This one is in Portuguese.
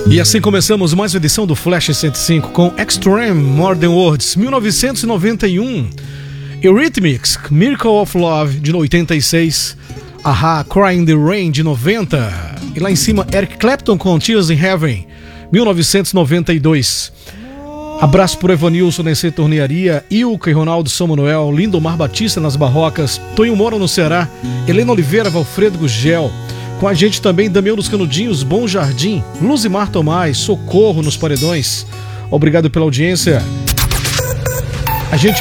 E assim começamos mais uma edição do Flash 105 com Extreme Modern Words, 1991. Eurythmics, Miracle of Love, de 86. Aha, Cry in the Rain, de 90. E lá em cima, Eric Clapton com Tears in Heaven, 1992. Abraço por Evanilson Nesse Tornearia, Ilka e Ronaldo São Manuel, Lindomar Batista nas Barrocas, Tonho Mora no Ceará, Helena Oliveira, Valfredo Gugel. Com a gente também Damião dos Canudinhos, Bom Jardim, Luzimar Tomás, Socorro nos Paredões. Obrigado pela audiência. A gente